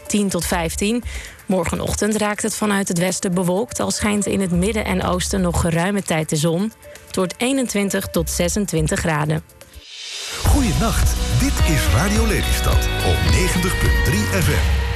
10 tot 15. Morgenochtend raakt het vanuit het westen bewolkt, al schijnt in het midden en oosten nog geruime tijd de zon. Het wordt 21 tot 26 graden. Goeienacht, dit is Radio Lelystad op 90.3 FM.